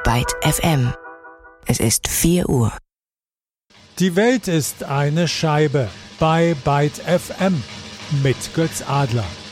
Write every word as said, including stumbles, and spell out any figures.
Byte F M. Es ist vier Uhr. Die Welt ist eine Scheibe bei Byte F M mit Götz Adler.